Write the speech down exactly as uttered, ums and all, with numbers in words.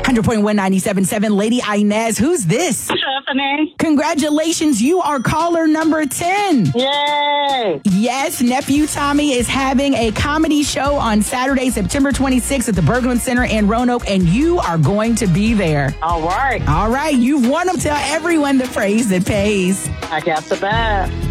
hundred point one ninety-seven point seven. Lady Inez, who's this? Stephanie. Congratulations, you are caller number ten. Yay! Yes, Nephew Tommy is having a comedy show on Saturday, September twenty-sixth at the Berglund Center in Roanoke, and you are going to be there. All right. All right, you've won them. Tell everyone the phrase that pays. I got the bad.